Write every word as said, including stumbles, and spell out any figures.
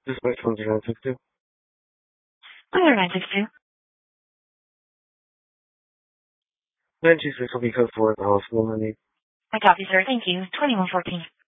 This is nine six two. Clear nine six two. nine two six will be code for the hospital, honey. I copy, sir. Thank you. twenty-one fourteen.